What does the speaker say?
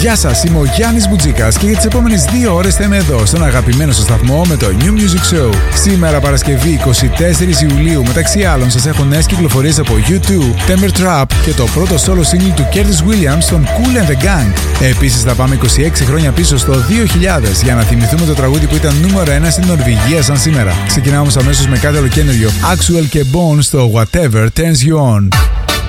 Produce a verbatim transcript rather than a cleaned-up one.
Γεια σας, είμαι ο Γιάννης Μπουτζίκας και για τις επόμενες δύο ώρες θα είμαι εδώ στον αγαπημένο σας σταθμό με το New Music Show. Σήμερα Παρασκευή εικοστή τέταρτη Ιουλίου, μεταξύ άλλων σας έχω νέες κυκλοφορίες από γιου τού, Temper Trap και το πρώτο solo single του Curtis Williams στον Kool and the Gang. Επίσης θα πάμε είκοσι έξι χρόνια πίσω στο δύο χιλιάδες για να θυμηθούμε το τραγούδι που ήταν νούμερο ένα στην Νορβηγία σαν σήμερα. Ξεκινάμε όμως αμέσως με κάτι άλλο καινούριο. Axwell και Bones στο Whatever Turns You On.